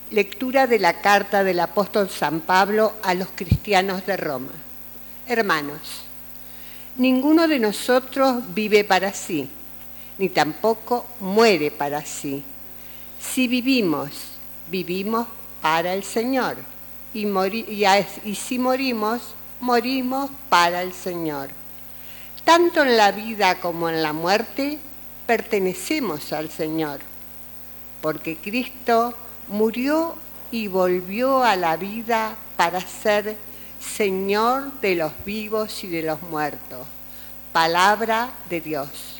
Lectura de la carta del apóstol San Pablo a los cristianos de Roma. Hermanos, ninguno de nosotros vive para sí, ni tampoco muere para sí. Si vivimos, vivimos para el Señor, y si morimos, morimos para el Señor. Tanto en la vida como en la muerte, pertenecemos al Señor, porque Cristo murió y volvió a la vida para ser Señor de los vivos y de los muertos. Palabra de Dios.